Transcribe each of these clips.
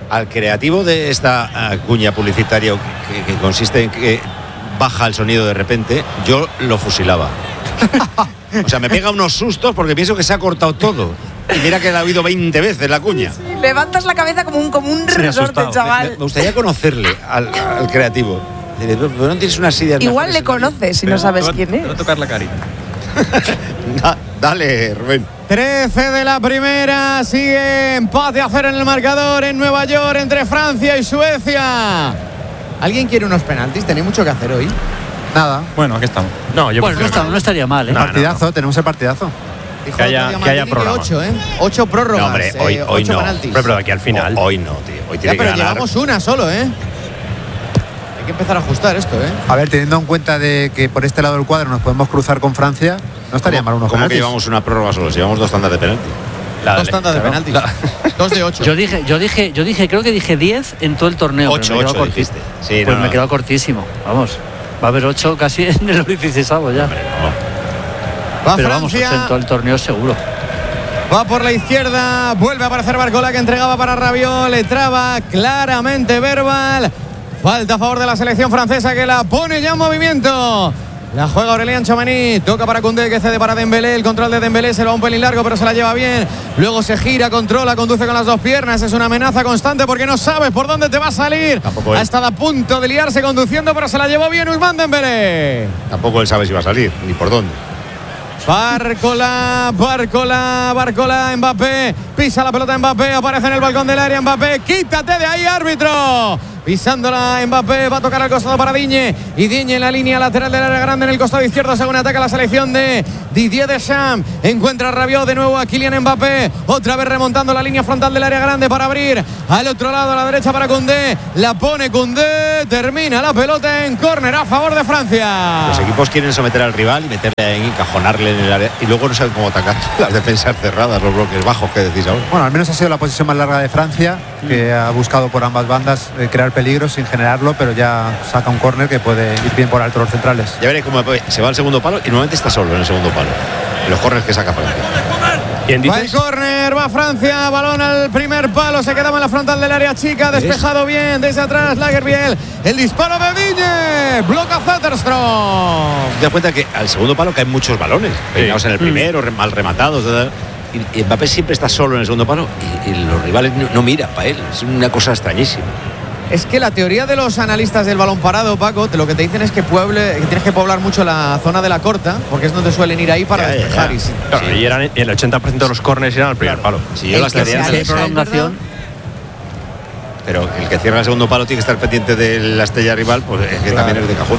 al creativo de esta cuña publicitaria que consiste en que baja el sonido de repente, yo lo fusilaba. O sea, me pega unos sustos porque pienso que se ha cortado todo. Y mira que la he oído 20 veces la cuña. Sí, levantas la cabeza como un resorte, chaval. Me gustaría conocerle al creativo. ¿Pero no tienes unas ideas? Igual le conoces si no sabes quién es. Te va a tocar la carita. Dale, Rubén. 13 de la primera, sigue empate a 0 en el marcador en Nueva York entre Francia y Suecia. ¿Alguien quiere unos penaltis? ¿Tenéis mucho que hacer hoy? Nada. Bueno, aquí estamos. No, no estaría mal, ¿eh? Partidazo, tenemos el partidazo. Que haya programa. 8, ¿eh? 8 prórrogas. No, hombre, hoy 8 no. penaltis. Pero aquí al final. Hoy no, tío. Hoy tiene que pero ganar. llevamos una solo, ¿eh? Hay que empezar a ajustar esto, ¿eh? A ver, teniendo en cuenta de que por este lado del cuadro nos podemos cruzar con Francia, no estaría mal unos ¿Cómo penaltis. que llevamos una prórroga solo? Si llevamos 2 tandas de penalti. Dos tandas de penaltis. 2 de 8. Yo dije, creo que dije 10 en todo el torneo. 8 dijiste. Sí, pues me he quedado cortísimo. Vamos, va a haber 8 casi en el 16avo ya. Hombre, no. Va Pero vamos, Francia. 8 en todo el torneo seguro. Va por la izquierda, vuelve a aparecer Barcola que entregaba para Rabiot, le traba claramente Verbal. Falta a favor de la selección francesa que la pone ya en movimiento. La juega Aurélien Tchouameni, toca para Koundé que cede para Dembélé, el control de Dembélé se lo va un pelín largo pero se la lleva bien, luego se gira, controla, conduce con las 2 piernas, es una amenaza constante porque no sabes por dónde te va a salir. Tampoco ha estado a punto de liarse conduciendo pero se la llevó bien Ousmane Dembélé. Tampoco él sabe si va a salir, ni por dónde. Barcola, Mbappé, pisa la pelota Mbappé, aparece en el balcón del área Mbappé, quítate de ahí árbitro, pisándola Mbappé, va a tocar al costado para Digne, y Digne en la línea lateral del área grande en el costado izquierdo según ataca la selección de Didier Deschamps, encuentra a Rabiot de nuevo a Kylian Mbappé, otra vez remontando la línea frontal del área grande para abrir al otro lado a la derecha para Koundé, la pone Koundé, termina la pelota en córner a favor de Francia. Los equipos quieren someter al rival y meterle ahí, encajonarle en el área y luego no saben cómo atacar las defensas cerradas, los bloques bajos que decís ahora. Bueno, al menos ha sido la posición más larga de Francia, que ha buscado por ambas bandas crear peligro sin generarlo, pero ya saca un córner que puede ir bien por alto los centrales. Ya veréis cómo se va al segundo palo y normalmente está solo en el segundo palo. En los córners que saca Francia. Va el córner, va Francia, balón al primer palo, se quedaba en la frontal del área chica, despejado bien desde atrás Lagerbielke, el disparo de Digne, bloca Zetterstrom. Te das cuenta que al segundo palo caen muchos balones, pegados en el primero, mal rematados, y Mbappé siempre está solo en el segundo palo y los rivales no miran para él, es una cosa extrañísima. Es que la teoría de los analistas del balón parado, Paco, lo que te dicen es que tienes que poblar mucho la zona de la corta, porque es donde suelen ir ahí para despejar. Y eran el 80% de los córners eran al primer palo. Si yo las teorías de prolongación. Pero el que cierra el segundo palo tiene que estar pendiente de la estrella rival, pues es que también es de cajón.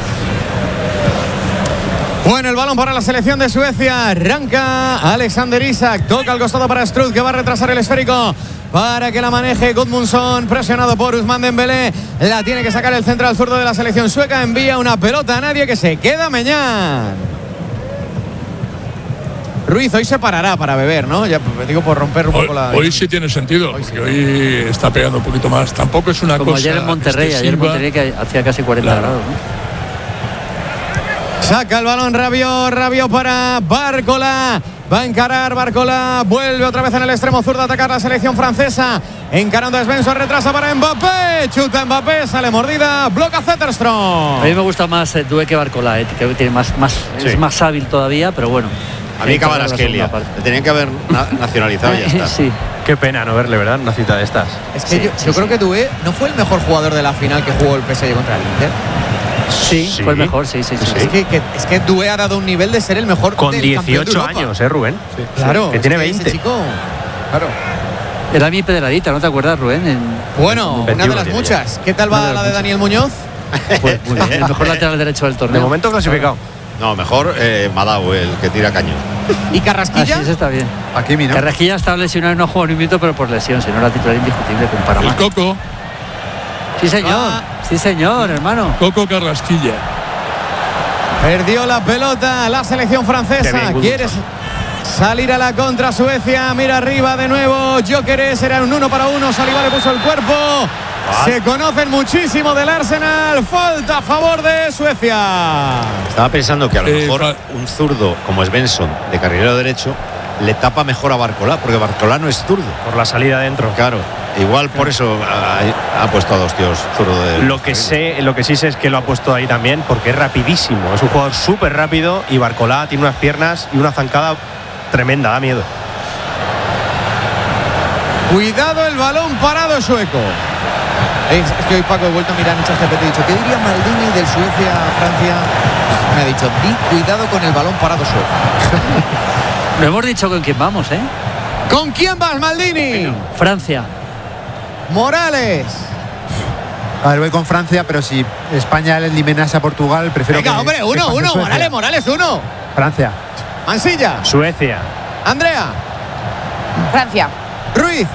Bueno, el balón para la selección de Suecia. Arranca Alexander Isak. Toca al costado para Struth, que va a retrasar el esférico para que la maneje Gudmundsson, presionado por Ousmane Dembélé. La tiene que sacar el central zurdo de la selección sueca. Envía una pelota a nadie que se queda Meñán. Ruiz hoy se parará para beber, ¿no? Ya digo por romper un poco la... Hoy sí tiene sentido, porque hoy está pegando un poquito más. Tampoco es una como cosa ayer en Monterrey, que hacía casi 40 grados, ¿no? Saca el balón Rabiot para Barcola. Va a encarar Barcola. Vuelve otra vez en el extremo zurdo a atacar la selección francesa. Encarando a Svensson, retrasa para Mbappé. Chuta Mbappé, sale mordida. Bloca Zetterstrom. A mí me gusta más Doué que Barcola. Creo que tiene es más hábil todavía, pero bueno. A mí Kvaratskhelia. Le tenían que haber nacionalizado y ya está. Sí. Qué pena no verle, ¿verdad? Una cita de estas. Es que yo creo que Doué no fue el mejor jugador de la final que jugó el PSG contra el Inter. Sí, fue el mejor, sí. Es que Doué ha dado un nivel de ser el mejor con del 18 años, Rubén. Sí. Claro. Que tiene 20. Ese chico, claro. Era mi pedradita, ¿no te acuerdas, Rubén? Bueno, una de las muchas. ¿Qué tal va la de Daniel Muñoz? Pues muy bien, el mejor lateral derecho del torneo. De momento clasificado. No, mejor Madao, el que tira caño. ¿Y Carrasquilla? Sí, eso está bien. Hakimi, ¿no? Carrasquilla está lesionado y no juega un minuto, pero por lesión, si no era titular indiscutible con Panamá. El Coco. Sí, señor, hermano. Coco Carrasquilla. Perdió la pelota la selección francesa. Quiere salir a la contra Suecia. Mira arriba de nuevo. Gyökeres, era un 1-1. Saliba le puso el cuerpo. Se conocen muchísimo del Arsenal. Falta a favor de Suecia. Estaba pensando que a lo mejor un zurdo como Svensson, de carrilero derecho, le tapa mejor a Barcolá, porque Barcolá no es zurdo. Por la salida adentro. Claro, igual por eso ha puesto a 2 tíos zurdo de... Lo que sí sé es que lo ha puesto ahí también porque es rapidísimo. Es un jugador súper rápido y Barcolá tiene unas piernas y una zancada tremenda, da miedo. Cuidado el balón parado sueco. Es que hoy, Paco, he vuelto a mirar en ChatGPT y he dicho, ¿qué diría Maldini del Suecia-Francia? Me ha dicho, cuidado con el balón parado sueco. No hemos dicho con quién vamos, ¿eh? ¿Con quién vas, Maldini? Francia. Morales. A ver, voy con Francia, pero si España le eliminase a Portugal, prefiero Venga, que... hombre, que uno. pase Suecia. Morales, uno. Francia. Mansilla. Suecia. Andrea. Francia. Ruiz.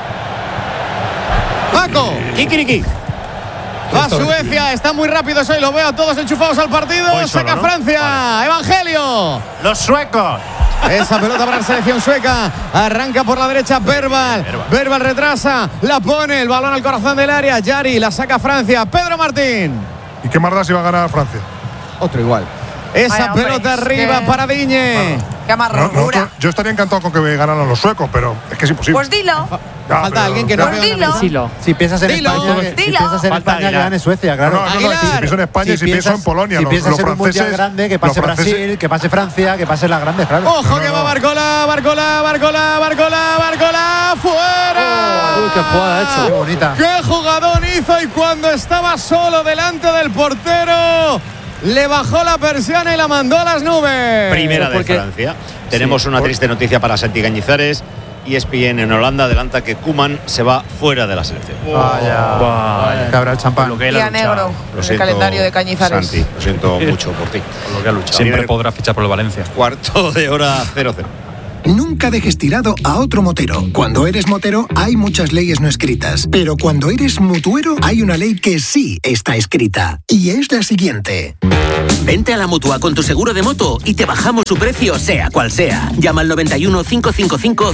Paco. Kikiriki. Va Suecia, están muy rápidos hoy, lo veo a todos enchufados al partido. Voy solo, saca ¿no? Francia. Vale. Evangelio. Los suecos. Esa pelota para la selección sueca. Arranca por la derecha Verbal. Verbal retrasa, la pone, el balón al corazón del área. Yari, la saca Francia. Pedro Martín. ¿Y qué más da si va a ganar Francia? Otro igual. Esa Vaya, hombre, pelota es arriba que- para Diñe. Qué amargura. Yo estaría encantado con que ganaran los suecos, pero es que es imposible. Pues dilo. Ya, Falta pero- alguien que no Pues veo en la dilo. mesa. Silo. Si piensas en Dilo, España, si dilo. piensas en Falta España, que Aguilar. gane Suecia, claro. No, si pienso en España y si pienso en Polonia, si los piensas en un mundial franceses grande, que pase los franceses- Brasil, que pase Francia, que pase las grandes, claro. Ojo que va Barcola, fuera. Uy, qué jugada ha hecho. Qué bonita. ¡Qué jugadón hizo! Y cuando estaba solo delante del portero, le bajó la persiana y la mandó a las nubes. Primera de porque- Francia. Tenemos una triste noticia para Santi Cañizares. ESPN en Holanda adelanta que Koeman se va fuera de la selección. Vaya. Que habrá el champán. Lo que él ha Día luchado. negro. Lo El siento, calendario de Cañizares. Santi, lo siento mucho por ti. Lo que ha luchado. Siempre podrá fichar por el Valencia. Cuarto de hora 0-0. Nunca dejes tirado a otro motero. Cuando eres motero hay muchas leyes no escritas, pero cuando eres mutuero hay una ley que sí está escrita. Y es la siguiente. Vente a la Mutua con tu seguro de moto y te bajamos su precio sea cual sea. Llama al 91 555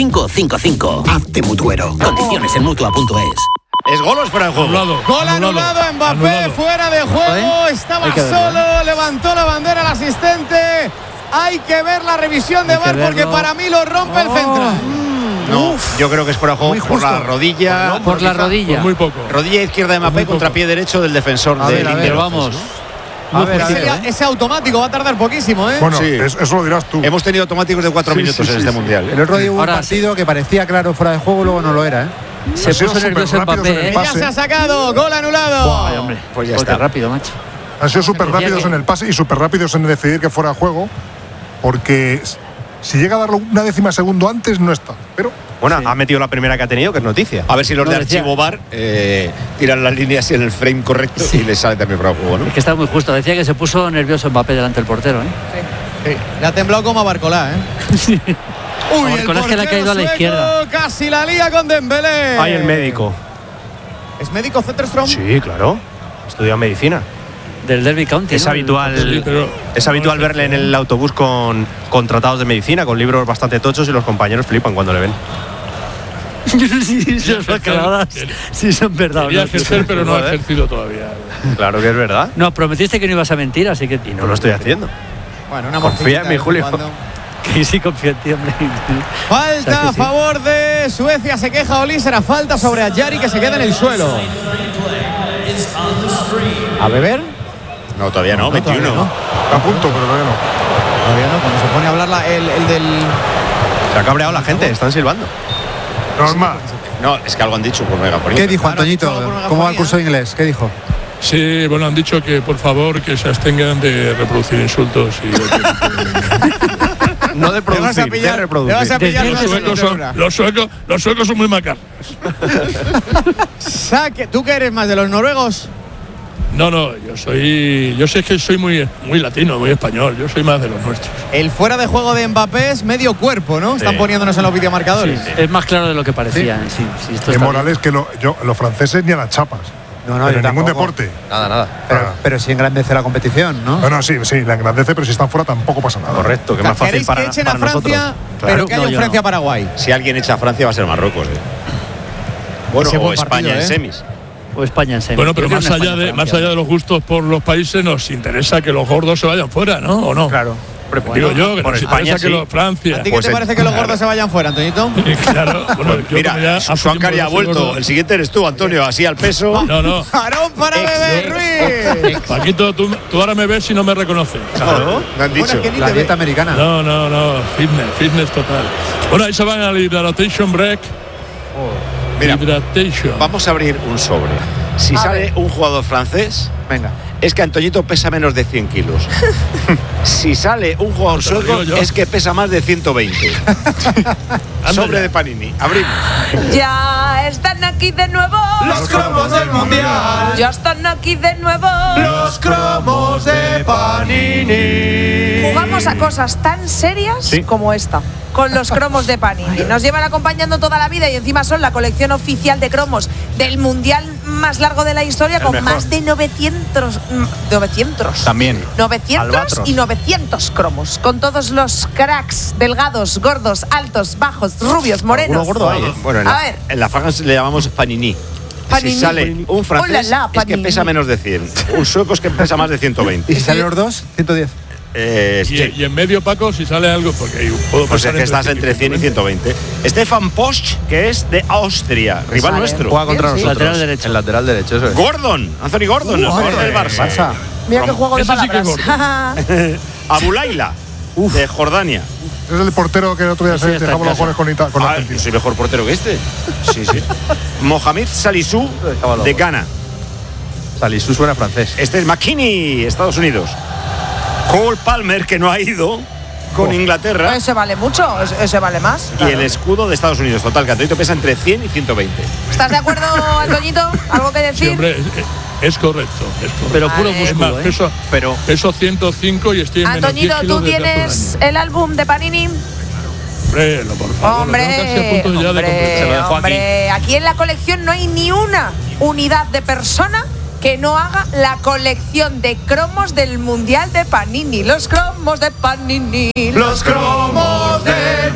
5555. Hazte mutuero. Condiciones en Mutua.es. ¿Es gol o es fuera de juego? Gol anulado, Mbappé fuera de juego, estaba Hay que verlo, solo, levantó la bandera el asistente. Hay que ver la revisión de Hay que VAR porque verlo. para mí lo rompe el central. No, yo creo que es fuera de juego Muy por la justo. rodilla. Por la rodilla. Muy poco. Rodilla izquierda de Mbappé contra pie derecho del defensor A de ver, a ver. Pero vamos. A ver, a ver. Ese, ese automático va a tardar poquísimo, ¿eh? Bueno, Sí. eso lo dirás tú. Hemos tenido automáticos de 4 minutos en este mundial. El otro día hubo un Ahora partido que parecía claro fuera de juego, luego no lo era, ¿eh? Se Han sido puso nervioso superrápidos en Mbappé, el ¿eh? Ya pase. se ha sacado, gol anulado. Ay, hombre. Pues ya Joder, está. rápido, macho. Han sido súper rápidos que- en el pase y súper rápidos en decidir que fuera de juego, porque si llega a darlo una décima segundo antes, no está. Pero Bueno, ha metido la primera que ha tenido, que es noticia. A ver si los No, de decía- archivo VAR tiran las líneas en el frame correcto y les sale también fuera de juego, ¿no? Es que está muy justo. Decía que se puso nervioso Mbappé delante del portero, ¿eh? Sí, le ha temblado como a Barcolá, ¿eh? Uy, el Barcolá es que le ha portero caído a la sueco izquierda. Casi la lía con Dembélé. Hay el médico. ¿Es médico Zetterstrom? Sí, claro. Estudia medicina. Del Derby County. Es ¿no? habitual, Sí, pero- es habitual verle en el autobús con tratados de medicina, con libros bastante tochos y los compañeros flipan cuando le ven. Yo no sé si son bacaladas, si son verdad o Quería no. ejercer, pero no ha ejercido todavía. Claro que es verdad. Nos prometiste que no ibas a mentir, así que. Y no lo estoy haciendo. Bueno, una Confía en mí, morcillita de vez en Julio. cuando. Que sí confío en ti, hombre. Falta O sea que a sí. favor de Suecia, se queja Oli, será falta sobre Ayari que se queda en el suelo. ¿A beber? No, todavía no, 21. todavía no. Está a punto, pero todavía no. Todavía no, cuando se pone a hablar el del... Se ha cabreado la gente, están silbando. Normal. No, es que algo han dicho por megafonía. ¿Qué dijo Claro, Antoñito? solo por una ¿Cómo va el gafonía. curso de inglés? ¿Qué dijo? Sí, bueno, han dicho que por favor que se abstengan de reproducir insultos y No de Te vas producir, a pillar, de te reproducir. vas a pillar los una suecos neurona. los suecos son muy macarros. Saque, ¿tú qué eres más de los noruegos? No, yo sé que soy muy latino, muy español, yo soy más de los nuestros. El fuera de juego de Mbappé es medio cuerpo, ¿no? Están poniéndonos en los videomarcadores. Es más claro de lo que parecía. Sí, sí, esto De está Morales que los franceses ni a las chapas. No, Pero yo en ningún tampoco. deporte. Nada. Pero sí engrandece la competición, ¿no? Bueno, sí, la engrandece, pero si están fuera tampoco pasa nada. Correcto, que es más fácil ¿Queréis para, que echen para a Francia, nosotros. pero que haya No, un yo no. Francia-Paraguay? Si alguien echa a Francia va a ser Marruecos. Bueno, Ese o buen España partido, en ¿eh? semis. O España en semis. Bueno, pero Yo creo más en allá España-Francia. de los gustos por los países, nos interesa que los gordos se vayan fuera, ¿no? ¿O no? Claro. Digo yo, que por nos España interesa que sí. Francia. ¿A ti qué te parece que los gordos se vayan fuera, Antoñito? Claro, bueno, yo Mira, como ya Suancar ya ha asumimos vuelto. gordo. El siguiente eres tú, Antonio, así al peso. No. ¡Varón para beber, Ruiz! Paquito, tú ahora me ves y no me reconoces. Claro, me han dicho. Bueno, es que ni La te dieta ve. americana. No. Fitness total. Bueno, ahí se van al Hydratation Break. Mira, Hydratation. vamos a abrir un sobre. Si A sale ver. un jugador francés, Venga. es que Antoñito pesa menos de 100 kilos. Si sale un jugador Te lo sueco, digo yo. es que pesa más de 120. Sobre de Panini. Abrimos. Ya están aquí de nuevo. Los cromos del mundial. Ya están aquí de nuevo. Los cromos de Panini. Jugamos a cosas tan serias Sí. como esta, con los cromos de Panini. Nos llevan acompañando toda la vida y encima son la colección oficial de cromos del mundial más largo de la historia, con mejor. más de 900. También. 900 Albatros. y 900 cromos, con todos los cracks, delgados, gordos, altos, bajos, rubios, morenos. Alguno gordo hay, ¿eh? Bueno, A ver. en la franja le llamamos Panini. Panini. Si sale un francés, Hola, es que Panini. pesa menos de 100. Un sueco es que pesa más de 120. ¿Y si salen los dos? 110. Sí. Y en medio, Paco, si sale algo, porque ahí puedo Pues es pasar que estás entre 100 y 120. Stefan Posch, que es de Austria, rival Sale. nuestro. Juega contra Sí, sí. nosotros. Lateral derecho. El lateral derecho, eso es. Gordon, Anthony Gordon, el jugador del Barça. Mira qué juego de Ese sí que es palabras. Abulaila, de Jordania. Es el portero que el otro día Ese se está dejamos en los goles con Ah, Argentina. soy mejor portero que este. Sí. Mohamed Salisu, de Ghana. Salisu suena francés. Este es McKinney, Estados Unidos. Cole Palmer, que no ha ido con Inglaterra. Ese vale mucho, ese vale más. Y el escudo de Estados Unidos. Total, que Antonito pesa entre 100 y 120. ¿Estás de acuerdo, Antoñito? ¿Algo que Sí, decir? hombre, es correcto. Pero puro Vale. Es más, músculo, ¿eh? peso 105 y estoy en menos 10 Antoñito, kilos ¿tú desde hace un tienes año. el álbum de Panini? Hombre, por favor, lo tengo casi a punto ya de completar. Se lo dejo hombre, aquí en la colección no hay ni una unidad de persona que no haga la colección de cromos del Mundial de Panini. Los cromos de Panini. Los cromos del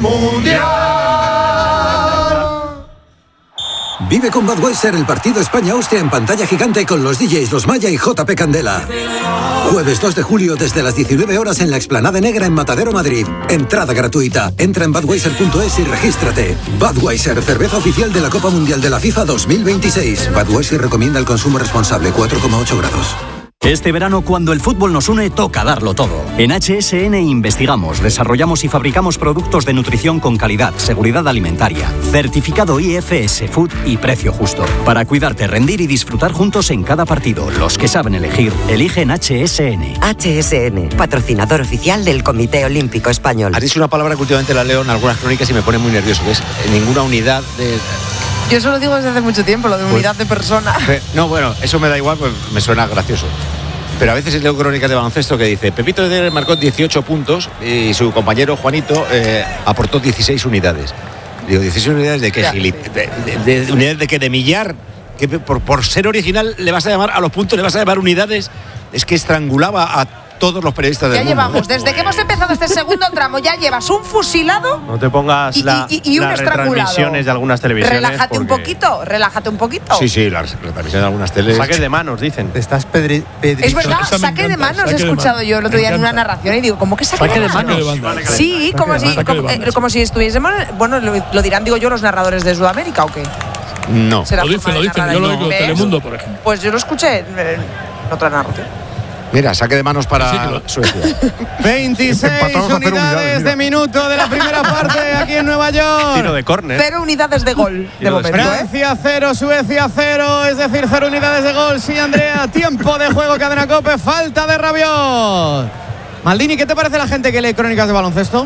mundial. Vive con Budweiser el partido España-Austria en pantalla gigante con los DJs Los Maya y JP Candela. Jueves 2 de julio desde las 19 horas en la Explanada Negra en Matadero, Madrid. Entrada gratuita. Entra en budweiser.es y regístrate. Budweiser, cerveza oficial de la Copa Mundial de la FIFA 2026. Budweiser recomienda el consumo responsable, 4,8 grados. Este verano, cuando el fútbol nos une, toca darlo todo. En HSN investigamos, desarrollamos y fabricamos productos de nutrición con calidad, seguridad alimentaria, certificado IFS Food y precio justo. Para cuidarte, rendir y disfrutar juntos en cada partido. Los que saben elegir, eligen HSN. HSN, patrocinador oficial del Comité Olímpico Español. Has dicho una palabra que últimamente la leo en algunas crónicas y me pone muy nervioso, que es ninguna unidad de... Yo eso lo digo desde hace mucho tiempo, lo de unidad de persona. No, bueno, eso me da igual, pues me suena gracioso. Pero a veces leo crónicas de baloncesto que dice Pepito Eder marcó 18 puntos y su compañero Juanito aportó 16 unidades. Digo, ¿16 unidades de qué, Gili? ¿De unidades de qué? ¿De millar? ¿Que por ser original le vas a llamar a los puntos, le vas a llamar unidades? Es que estrangulaba a todos los periodistas del Ya mundo. llevamos, desde que hemos empezado este segundo tramo, ya llevas un fusilado No te pongas y un las estrangulado. retransmisiones de algunas televisiones. Relájate un porque poquito, relájate un poquito. Sí, las retransmisiones de algunas teles. Saques de manos, dicen. Te estás Es verdad, saque de manos he escuchado yo el otro día en una narración y digo, ¿cómo que saque de manos? Sí, como si estuviésemos, bueno, lo dirán, digo yo, los narradores de Sudamérica o qué. No. Será Lo dicen, forma de yo lo narrar digo, ahí. Telemundo, por ejemplo. Pues yo lo escuché en otra narración. Mira, saque de manos para Suecia. 26 Empatados a 0 unidades unidades, de minuto de la primera parte aquí en Nueva York. Tiro de córner. 0 unidades de gol de momento, ¿eh? Francia 0, Suecia 0, es decir, 0 unidades de gol. Sí, Andrea, tiempo de juego, Cadena COPE, falta de Rabiot. Maldini, ¿qué te parece la gente que lee crónicas de baloncesto?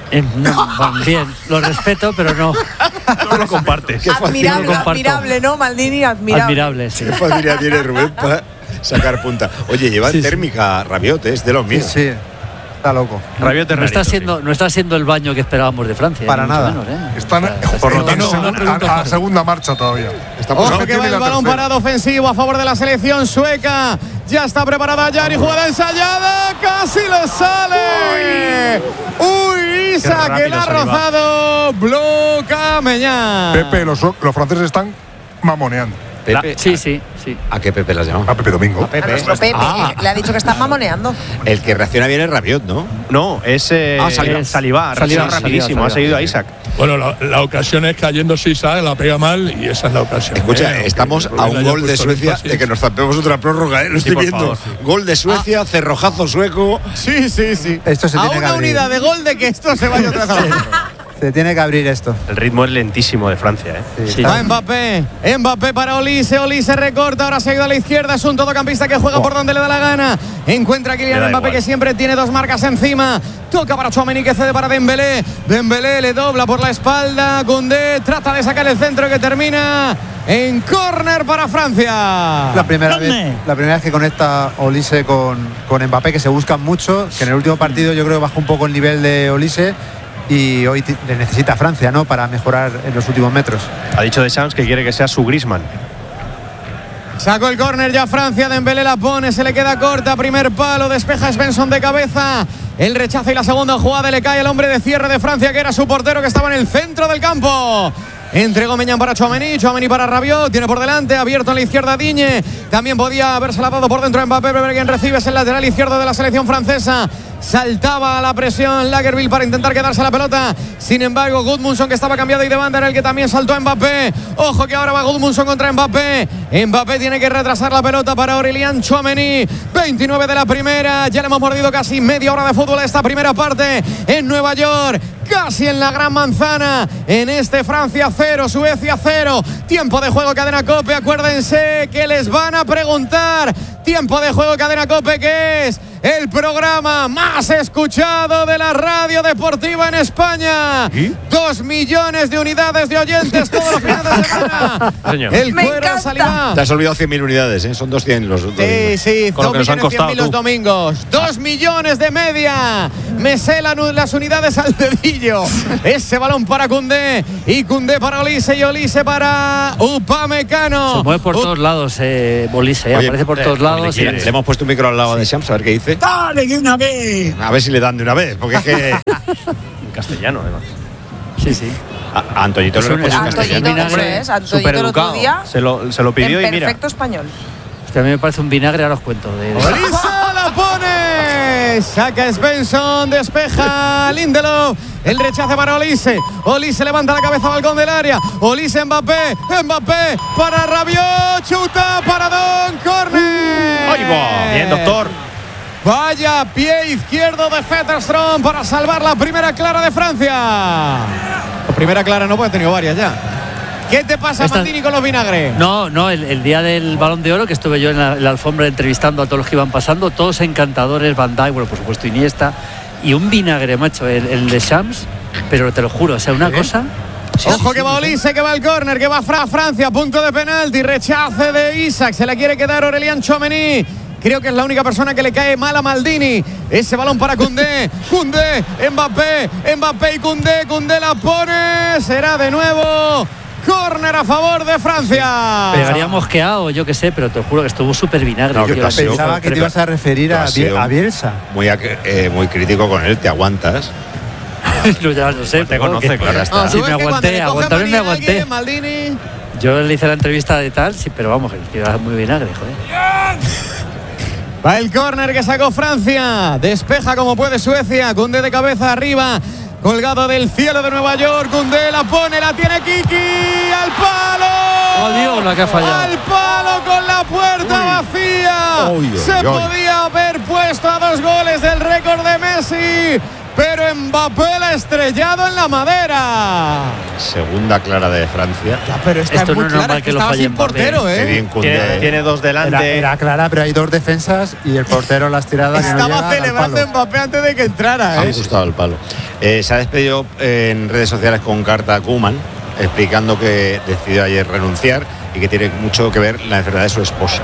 Bien, lo respeto, pero no. No lo compartes. Admirable, admirable, ¿no, Maldini? Admirable. Admirable, sí. Qué facilidad tiene Rubén para sacar punta. Oye, lleva térmica Rabiot, es de los míos. Sí, está loco. Rabiot No está siendo el baño que esperábamos de Francia. Para ni mucho nada. menos, ¿eh? Están Por lo tanto, a segunda marcha todavía. Ojo que va el balón parado ofensivo a favor de la selección sueca. Ya está preparada Yari, jugada ensayada, casi le sale. Uy, Isa, que la ha rozado. Bloca Meñán. Pepe, los franceses están mamoneando. Pepe. Sí. ¿A qué Pepe las llamamos? A Pepe Domingo. A nuestro Pepe. Le ha dicho que está mamoneando. El que reacciona bien es Rabiot, ¿no? No, es Saliba. Rapidísimo, ha seguido a Isaac. Bueno, la ocasión es cayéndose Isaac, la pega mal y esa es la ocasión. Escucha, estamos a un gol de Suecia de que nos zampemos otra prórroga, Lo estoy viendo. Favor, Gol de Suecia, cerrojazo sueco. Sí. Esto se a tiene que una abrir. unidad de gol de que esto se vaya otra vez. Se tiene que abrir esto. El ritmo es lentísimo de Francia, Sí. Va Mbappé para Olise recorta, ahora se ha ido a la izquierda, es un todocampista que juega por donde le da la gana. Encuentra a Kylian Mbappé que siempre tiene dos marcas encima. Toca para Tchouaméni que cede para Dembélé. Dembélé le dobla por la espalda. Koundé trata de sacar el centro que termina en córner para Francia. La primera vez que conecta Olise con Mbappé, que se buscan mucho, que en el último partido yo creo que bajó un poco el nivel de Olise. Y hoy le necesita Francia, ¿no?, para mejorar en los últimos metros. Ha dicho Deschamps que quiere que sea su Griezmann. Sacó el córner ya Francia, Dembélé la pone, se le queda corta, primer palo, despeja Svensson de cabeza. El rechazo y la segunda jugada le cae al hombre de cierre de Francia, que era su portero, que estaba en el centro del campo. Entregó Meñán para Tchouaméni para Rabiot, tiene por delante, abierto en la izquierda Digne. También podía haberse dado por dentro Mbappé, pero quien recibe es el lateral izquierdo de la selección francesa. Saltaba a la presión Lagerbielke para intentar quedarse la pelota. Sin embargo, Gudmundsson, que estaba cambiado y de banda, era el que también saltó a Mbappé. Ojo que ahora va Gudmundsson contra Mbappé. Mbappé tiene que retrasar la pelota para Aurélien Tchouaméni. 29 de la primera. Ya le hemos mordido casi media hora de fútbol a esta primera parte en Nueva York. Casi en la Gran Manzana. En este Francia 0, Suecia 0. Tiempo de juego, Cadena COPE. Acuérdense que les van a preguntar. Tiempo de juego, Cadena COPE, que es el programa más escuchado de la radio deportiva en España. 2 millones de unidades de oyentes todos los fines de semana. El cuero Saliba. Te has olvidado 100.000 unidades, ¿eh? Son 200 los domingos. Sí, 2.100.000 los domingos. 2 millones de media. Me sé las unidades al dedillo. Ese balón para Koundé. Y Koundé para Olise. Y Olise para Upamecano. Se mueve por todos lados, Olise. Aparece por todos lados. Le hemos puesto un micro al lado de Deschamps, a ver qué dice. ¡Dale de una vez! A ver si le dan de una vez, porque es que... En castellano, además. Sí. A Antoñito lo hemos puesto en castellano. Antoñito el otro día. Se lo pidió y mira. Perfecto español. A mí me parece un vinagre, ahora os cuento. Olise la pone. Saca Svensson, despeja Lindelof. El rechace para Olise. Olise levanta la cabeza, balcón del área. Olise, Mbappé para Rabiot. Chuta para Don, córner. ¡Ahí va! Bien, doctor. Vaya pie izquierdo de Fetterstrom para salvar la primera clara de Francia. La primera clara no, puede, he tenido varias ya. ¿Qué te pasa, Maldini, con los vinagres? No, el día del Balón de Oro, que estuve yo en la alfombra entrevistando a todos los que iban pasando, todos encantadores, Van Dijk, bueno, por supuesto Iniesta, y un vinagre, macho, el de Shams, pero te lo juro, o sea, una cosa... Ojo que va Olise, que va el córner, que va Francia, punto de penalti, rechace de Isaac, se la quiere quedar Aurélien Tchouaméni. Creo que es la única persona que le cae mal a Maldini. Ese balón para Koundé. Koundé, Mbappé y Koundé la pone. Será de nuevo córner a favor de Francia. Pegaría mosqueado, yo qué sé, pero te juro que estuvo súper vinagre. No, yo pensaba que te ibas a referir a Bielsa. Muy crítico con él, ¿te aguantas? Ya lo sé, te conoce, claro. Sí, me aguanté, me aguanté. Maldini. Yo le hice la entrevista de tal, sí, pero vamos, que era muy vinagre, joder. Va el córner que sacó Francia. Despeja como puede Suecia. Koundé de cabeza arriba. Colgado del cielo de Nueva York. Koundé la pone, la tiene Kiki. ¡Al palo! ¡Oh, Dios, la que ha fallado! ¡Al palo con la puerta vacía! Se podía haber puesto a 2 goles del récord de Messi. Pero Mbappé la ha estrellado en la madera. Segunda clara de Francia. Ya, pero esta esto es muy no es clara, normal que lo estaba falle sin portero, Qué bien Koundé. Tiene 2 delante. Era clara, pero hay 2 defensas y el portero las tiradas. Estaba celebrando Mbappé antes de que entrara. Ha gustado el palo. Se ha despedido en redes sociales con carta a Koeman, explicando que decidió ayer renunciar y que tiene mucho que ver la enfermedad de su esposa.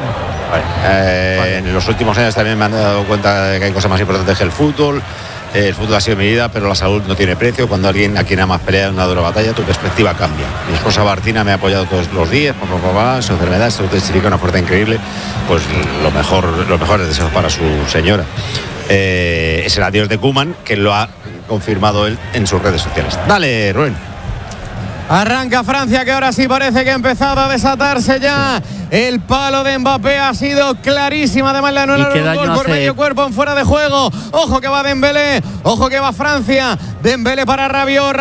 En los últimos años también me han dado cuenta de que hay cosas más importantes que el fútbol. El fútbol ha sido mi vida, pero la salud no tiene precio. Cuando alguien a quien amas pelea en una dura batalla, tu perspectiva cambia. Mi esposa Martina me ha apoyado todos los días, su enfermedad, se testifica una fuerza increíble. Pues los mejores deseos para su señora. Es el adiós de Koeman, que lo ha confirmado él en sus redes sociales. Dale, Rubén. Arranca Francia, que ahora sí parece que ha empezado a desatarse ya. El palo de Mbappé ha sido clarísimo. Además, le anulan un gol por medio cuerpo en fuera de juego. Ojo que va Dembélé. Ojo que va Francia. Dembélé para Rabiot.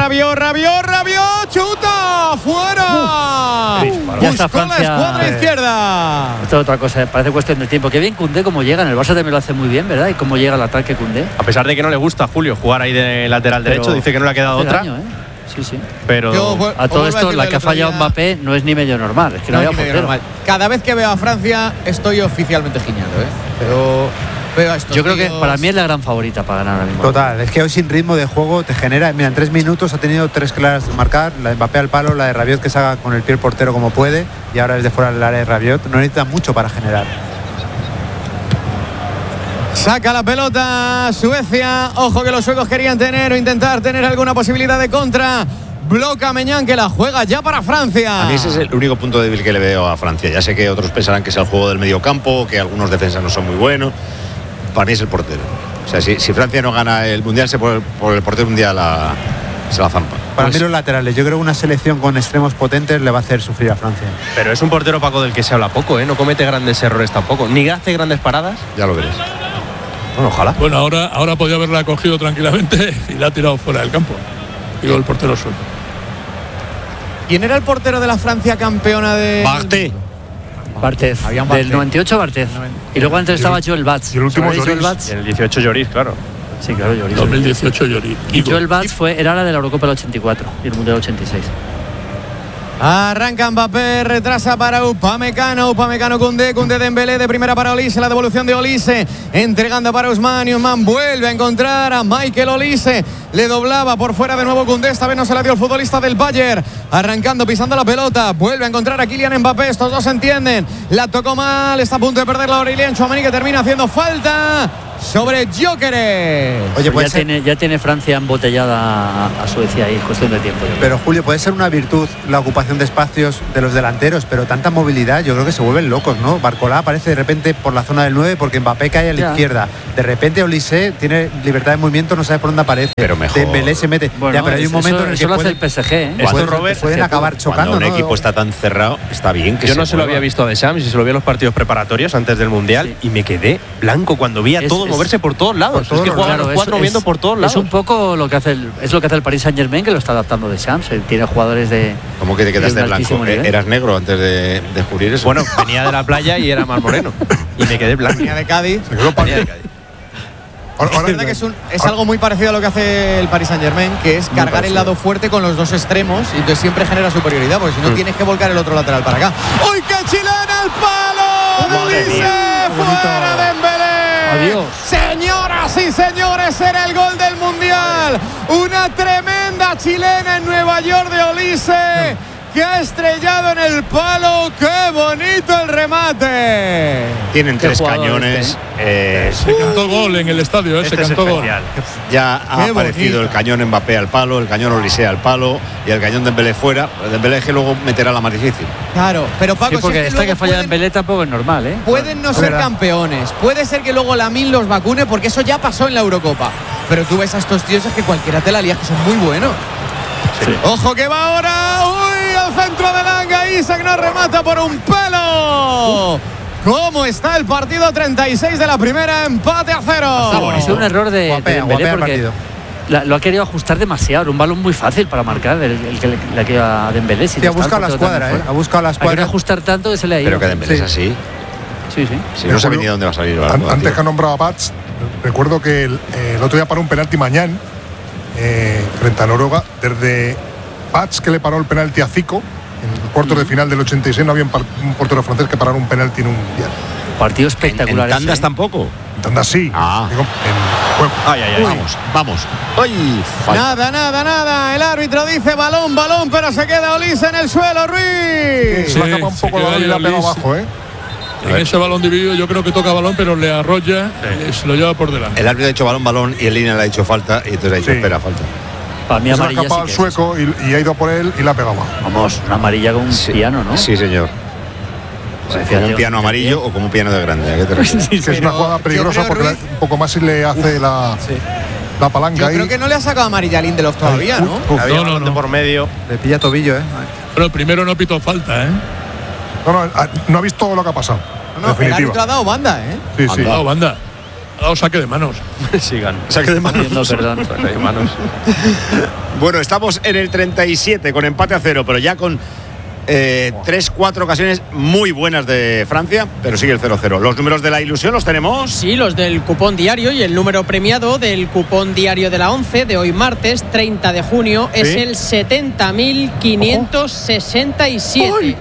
¡Chuta! ¡Fuera! Ya está Francia. La escuadra izquierda. Esto es otra cosa. Parece cuestión de tiempo. Que bien Koundé como llega. En el Barça también lo hace muy bien, ¿verdad? Y cómo llega el ataque Koundé. A pesar de que no le gusta a Julio jugar ahí de lateral derecho, dice que no le ha quedado otra. Sí. Pero a todo esto, la que ha fallado Mbappé no es ni medio normal. Es que no había portero. Cada vez que veo a Francia estoy oficialmente giñado, Pero veo a estos Yo creo que para mí es la gran favorita para ganar ahora mismo. Total, es que hoy sin ritmo de juego te genera. Mira, en 3 minutos ha tenido 3 claras de marcar: la de Mbappé al palo, la de Rabiot que saca con el pie el portero como puede, y ahora es de fuera del área de Rabiot. No necesita mucho para generar. Saca la pelota Suecia. Ojo que los suecos querían tener o intentar tener alguna posibilidad de contra. Bloca Meñán, que la juega ya para Francia. A mí ese es el único punto débil que le veo a Francia. Ya sé que otros pensarán que es el juego del medio campo, que algunos defensas no son muy buenos. Para mí es el portero. O sea, si Francia no gana el Mundial, por el portero un día se la zampa. Para mí los laterales. Yo creo que una selección con extremos potentes le va a hacer sufrir a Francia. Pero es un portero, Paco, del que se habla poco, No comete grandes errores tampoco. Ni hace grandes paradas. Ya lo veréis. Bueno, ojalá. Bueno, ahora podía haberla cogido tranquilamente y la ha tirado fuera del campo. Digo, el portero suelto. ¿Quién era el portero de la Francia campeona de...? Barthez. Del 98 Barthez. Y luego antes estaba Joel Batz. Y el último Lloris. Y el 18 Lloris, claro. Sí, claro, Lloris. 2018 Lloris. Y Joel Batz era la de la Eurocopa del 84 y el Mundial 86. Arranca Mbappé, retrasa para Upamecano Koundé Dembélé de primera para Olise, la devolución de Olise, entregando para Usman vuelve a encontrar a Michael Olise, le doblaba por fuera de nuevo Koundé, esta vez no se la dio el futbolista del Bayern, arrancando, pisando la pelota, vuelve a encontrar a Kylian Mbappé, estos dos se entienden, la tocó mal, está a punto de perder la Aurélien Tchouaméni, que termina haciendo falta sobre Gyökeres. Oye, pues ya tiene Francia embotellada a Suecia ahí, es cuestión de tiempo. Pero Julio, puede ser una virtud la ocupación de espacios de los delanteros, pero tanta movilidad, yo creo que se vuelven locos, ¿no? Barcola aparece de repente por la zona del 9 porque Mbappé cae a la izquierda. De repente Olise tiene libertad de movimiento, no sabe por dónde aparece. Pero mejor. Dembélé se mete. Bueno, ya, pero hay un momento en el que lo hace el PSG, Esto, Robert, pueden acabar chocando. Cuando un equipo está tan cerrado, está bien que yo no se lo había visto a Deschamps y se lo vi en los partidos preparatorios antes del Mundial y me quedé blanco cuando vi a todos moverse por todos lados. Es que juegan los 4 moviendo por todos lados. Es un poco lo que hace el Paris Saint-Germain, que lo está adaptando Deschamps. Tiene jugadores de... ¿Cómo que te quedaste blanco? ¿Eras negro antes de descubrir eso? Bueno, venía de la playa y era más moreno. Y me quedé blanco. Venía de Cádiz. Es verdad que es algo muy parecido a lo que hace el Paris Saint-Germain, que es cargar el lado fuerte con los dos extremos, y entonces siempre genera superioridad, porque si no tienes que volcar el otro lateral para acá. ¡Uy, qué chilena al palo! ¡De Olise! ¡Fuera de Dembélé! Adiós. Señoras y señores, era el gol del Mundial. Una tremenda chilena en Nueva York de Olise, que ha estrellado en el palo. ¡Qué bonito el remate! Tienen 3 cañones. Se cantó gol en el estadio, se cantó gol. Ya ha aparecido el cañón Mbappé al palo, el cañón Olise al palo y el cañón Dembélé fuera. Dembélé que luego meterá la más difícil. Claro, pero Paco, sí, porque esta que falla Dembélé tampoco es normal, Pueden no ser campeones, puede ser que luego Lamine los vacune, porque eso ya pasó en la Eurocopa. Pero tú ves a estos tíos, es que cualquiera te la lía, que son muy buenos. Sí. Ojo que va ahora. ¡Uy! Al centro de Langa. Isaac no remata por un pelo. ¿Cómo está el partido? 36 de la primera, empate a 0. Es un error de Dembélé porque lo ha querido ajustar demasiado. Un balón muy fácil para marcar, el que le ha quedado a Dembélé. Sí, ha buscado la escuadra, Ha buscado la escuadra. Ha querido ajustar tanto que se le ha ido. Pero que Dembélé es así. Sí. Si no sabe ni dónde va a salir. Antes que ha nombrado a Batz, recuerdo que el otro día paró un penalti mañana frente a Noruega. Desde Batz, que le paró el penalti a Zico en el cuartos de final del 86, no había un portero francés que parara un penalti en un mundial. Partido espectacular. ¿En tandas tampoco? En tandas sí. Digo, en juego. Vamos. ¡Ay! Nada. El árbitro dice balón, pero se queda Olise en el suelo, Ruiz. Se la capa un poco la bola y la pega abajo, En ese balón dividido yo creo que toca balón, pero le arrolla y se lo lleva por delante. El árbitro ha dicho balón y el línea le ha dicho falta y entonces ha dicho espera, falta. Para mí amarilla se ha escapado al sueco y ha ido por él y la ha pegado abajo. Vamos, una amarilla con un piano, ¿no? Sí, señor. Como un piano amarillo o como un piano de grande. ¿A qué te refieres? Que es una jugada peligrosa porque un poco más si le hace la... la palanca. Yo ahí. creo que no le ha sacado amarilla a Lindelof todavía, ¿no? No. Por medio. Le pilla tobillo, ¿eh? Pero primero no pitó falta, ¿eh? No ha visto lo que ha pasado. El árbitro ha dado banda, ¿eh? Sí. Ha dado banda. Ha dado saque de manos. Sigan. Saque de manos. No, perdón. Saque de manos. Bueno, estamos en el 37 con empate a 0, pero ya con 3-4 ocasiones muy buenas de Francia, pero sigue el 0-0. Los números de la ilusión los tenemos. Sí, los del cupón diario, y el número premiado del cupón diario de la 11 de hoy martes 30 de junio es el 70.567.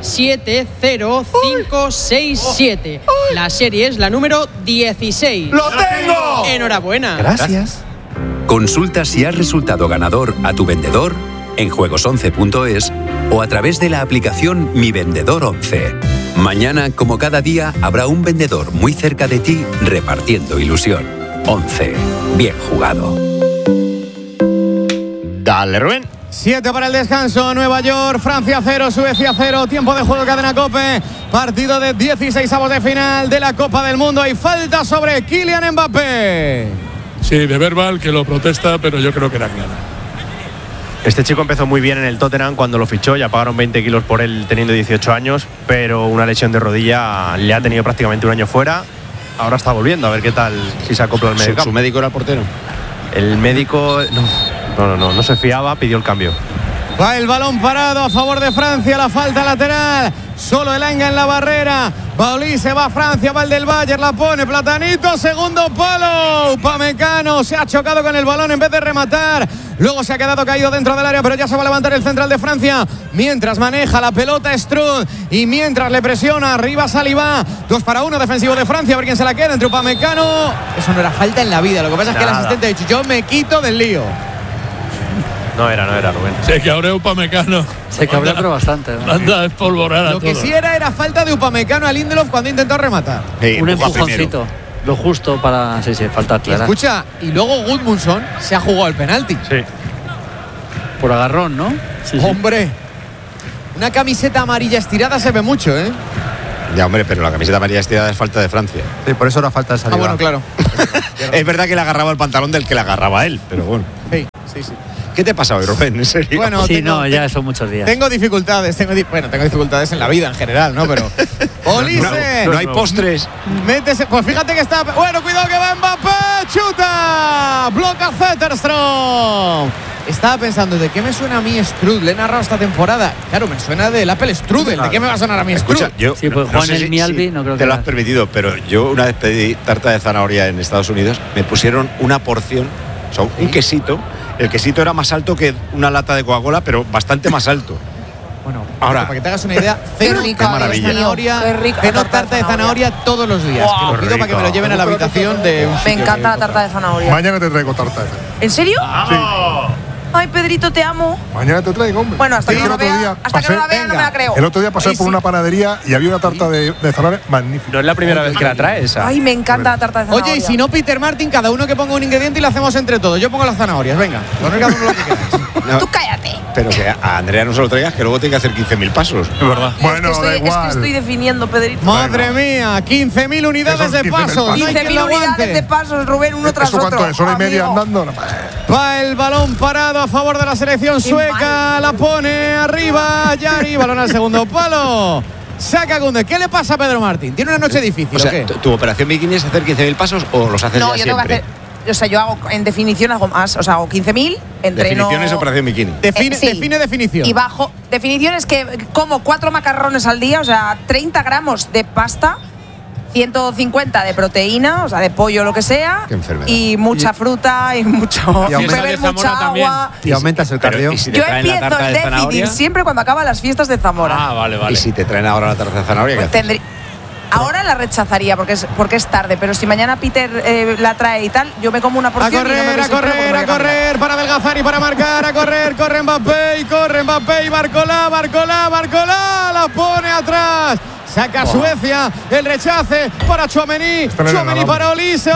70567. La serie es la número 16. ¡Lo tengo! Enhorabuena. Gracias. Consulta si has resultado ganador a tu vendedor en juegos11.es o a través de la aplicación Mi Vendedor 11. Mañana, como cada día, habrá un vendedor muy cerca de ti repartiendo ilusión. 11. Bien jugado. Dale, Rubén. 7 para el descanso, Nueva York, Francia 0, Suecia 0, tiempo de juego, cadena COPE, partido de 16avos de final de la Copa del Mundo. Hay falta sobre Kylian Mbappé. Sí, de verbal, que lo protesta, pero yo creo que era clara. Este chico empezó muy bien en el Tottenham cuando lo fichó, ya pagaron 20 kilos por él teniendo 18 años, pero una lesión de rodilla le ha tenido prácticamente un año fuera. Ahora está volviendo, a ver qué tal, si se acopla al medio. ¿Su médico era el portero? El médico no se fiaba, pidió el cambio. Va el balón parado a favor de Francia, la falta lateral, solo Elanga en la barrera. Va Olise, va Francia, va el del Bayern, la pone Platanito, segundo palo. Upamecano se ha chocado con el balón en vez de rematar. Luego se ha quedado caído dentro del área, pero ya se va a levantar el central de Francia. Mientras maneja la pelota Strud y mientras le presiona arriba Saliba. 2-1 defensivo de Francia, a ver quién se la queda entre Upamecano. Eso no era falta en la vida, lo que pasa es que el asistente ha dicho, yo me quito del lío. No era, Rubén. Se cabrea Upamecano. Se cabrea, pero bastante. Anda a espolvorar a Lo que todos. sí era falta de Upamecano a Lindelof cuando intentó rematar. Un empujoncito. Lo justo para. Sí, falta clara. Escucha, y luego Gudmundsson se ha jugado el penalti. Sí. Por agarrón, ¿no? Sí. Hombre, una camiseta amarilla estirada se ve mucho, ¿eh? Ya, hombre, pero la camiseta amarilla estirada es falta de Francia. Sí, por eso era falta de Saliba. Ah, bueno, claro. Es verdad que le agarraba el pantalón del que le agarraba él, pero bueno. Sí. ¿Qué te pasa hoy, Rubén? ¿En serio? Bueno, sí, ya son muchos días. Tengo dificultades, tengo dificultades en la vida en general, ¿no? Pero Olise, no hay postres. Métese, pues fíjate que está. Bueno, cuidado que va Mbappé, chuta, bloca Zetterstrom. Estaba pensando, ¿de qué me suena a mí Strudel? Le he narrado esta temporada. Claro, me suena del Apple Strudel. ¿De qué me va a sonar a mí Strudel? Escucha, yo sí, pues Juan el Mialbi, no creo que te lo has permitido, pero yo una vez pedí tarta de zanahoria en Estados Unidos, me pusieron una porción, o sea, un quesito. El quesito era más alto que una lata de Coca-Cola, pero bastante más alto. Bueno, ahora, para que te hagas una idea, ceno maravilla. Ceno tarta de zanahoria todos los días. Wow. Que lo pido para que me lo lleven a la habitación de un Me encanta la tarta de zanahoria. Mañana te traigo tarta de zanahoria. ¿En serio? Sí. Ay, Pedrito, te amo. Mañana te traigo, hombre. Bueno, hasta Sí, que no el otro la vea, día hasta que no la vea no me la creo. El otro día pasé Ay, por sí. una panadería y había una tarta de zanahoria magnífica. No es la primera vez que la trae esa. Ay, me encanta la tarta de zanahoria. Oye, y si no, Peter Martin, cada uno que ponga un ingrediente y lo hacemos entre todos. Yo pongo las zanahorias, venga. Poner cada uno lo que queráis. no, Tú cállate. pero que a Andrea no se lo traigas, que luego tiene que hacer 15.000 pasos. Es verdad. Bueno, es que estoy definiendo, Pedrito. Madre mía, 15.000 unidades de 15.000 pasos. pasos. No hay quien 15.000 lo unidades aguante. de pasos, Rubén, uno tras ¿Eso otro. cuánto es? ¿Hora y media Amigo. andando? No. Va el balón parado a favor de la selección sueca. La pone arriba. Yari, balón al segundo palo. Saca Gunde. ¿Qué le pasa a Pedro Martín? ¿Tiene una noche difícil O sea, o qué? ¿tu operación bikini es hacer 15.000 pasos o los haces No, ya yo tengo que siempre? hacer. O sea, yo hago en definición algo más. O sea, hago 15.000, entreno. Definición es operación bikini. Define, sí. define definición. Y bajo. Definición es que como 4 macarrones al día, o sea, 30 gramos de pasta, 150 de proteína, o sea, de pollo o lo que sea. Qué enfermedad. Y mucha fruta y mucho. Y aumenta- beber mucha agua. Y aumentas el cardio. ¿y si te Yo traen la empiezo tarta el de déficit zanahoria? siempre cuando acaban las fiestas de Zamora. Ah, vale. ¿Y si te traen ahora la tarta de zanahoria? Pues ¿qué haces? ahora la rechazaría porque es tarde, pero si mañana Peter la trae y tal, yo me como una A porción. y no me correr, a desespero porque correr, me a voy caminar. correr, para adelgazar y para marcar, a correr, corre Mbappé y Barcolá, la pone atrás. Saca Suecia, el rechace para Tchouaméni, Tchouaméni para Olise,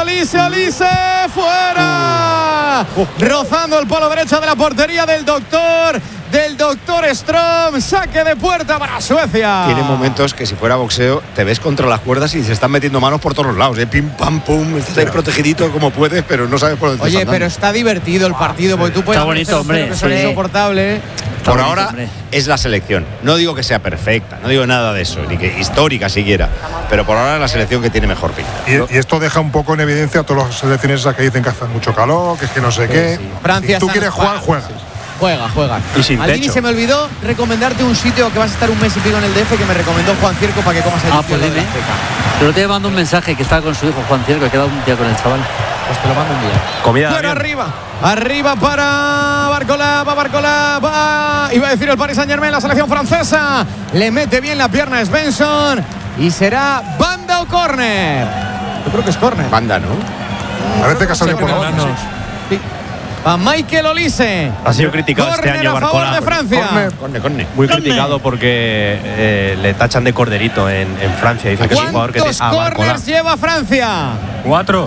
fuera. Rozando el palo derecho de la portería del doctor del doctor Ström. Saque de puerta para Suecia. Tiene momentos que si fuera boxeo te ves contra las cuerdas y se están metiendo manos por todos los lados. Pim, pam, pum. Estás ahí protegidito como puedes, pero no sabes por dónde te Oye, están pero dando. está divertido el partido, porque tú puedes. Está bonito, hombre. Que son insoportable. Por ahora es la selección. No digo que sea perfecta, no digo nada de eso, ni que histórica siquiera, pero por ahora es la selección que tiene mejor pinta. Y esto deja un poco en evidencia a todas las selecciones esas que dicen que hace mucho calor, que es que no sé qué. Francia, si tú quieres jugar, juegas. Juega. Y sin Aldini, techo. se me olvidó recomendarte un sitio que vas a estar un mes y pico en el DF que me recomendó Juan Cierco para que comas allí. Pues dime. Pero te mando un mensaje que estaba con su hijo Juan Cierco, que queda un día con el chaval. Pues te lo mando un día. Comida de Fuera avión. arriba para Barcola, iba a decir el Paris Saint-Germain, la selección francesa. Le mete bien la pierna a Svensson y será banda o córner. Yo creo que es córner. Banda, ¿no? Parece que ha salido por la banda. Sí. A Michael Olise. Ha sido criticado este Córner año a favor Barcola. de Francia. Corne. Muy criticado porque le tachan de corderito en Francia. Dicen que es un jugador que ¿Cuántos córners lleva Francia? 4.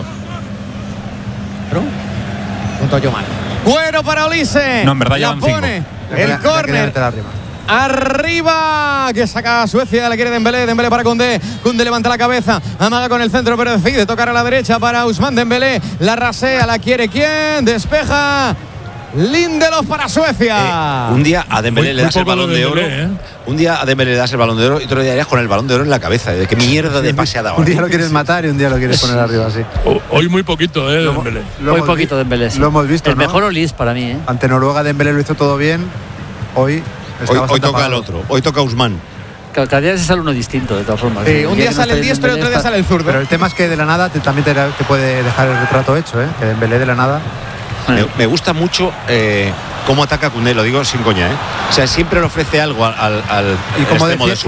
Punto yo mal. Bueno para Olise. No, en verdad la llevan pone 5. el córner. Arriba, que saca Suecia, la quiere Dembélé para Koundé. Koundé levanta la cabeza, amaga con el centro, pero decide tocar a la derecha para Ousmane Dembélé. La rasea, la quiere ¿quién? Despeja. Lindelof para Suecia. Un día a Dembélé le das el balón de oro. Un día a Dembélé le das el balón de oro y otro día irías con el balón de oro en la cabeza. ¿De qué mierda de pase ha dado? Un día lo quieres matar y un día lo quieres poner arriba, sí. Hoy muy poquito, Dembélé. Muy poquito Dembélé. Sí. Lo hemos visto, El ¿no? mejor Olise para mí, Ante Noruega Dembélé lo hizo todo bien. Hoy toca el otro. Hoy toca Ousmane. Cada día se sale uno distinto, de todas formas. Un día sale el diestro y otro día sale el zurdo. Pero el tema es que de la nada también te puede dejar el retrato hecho, ¿eh? Que Dembélé de la nada. Me gusta mucho cómo ataca Koundé, lo digo sin coña, ¿eh? O sea, siempre le ofrece algo al y como extremo de su